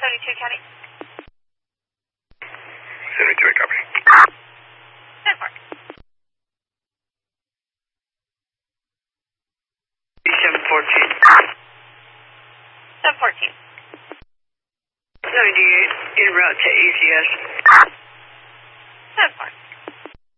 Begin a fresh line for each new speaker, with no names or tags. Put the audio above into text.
72 County.
72 copy.
10-4.
714.
714.
98 en route to ACS.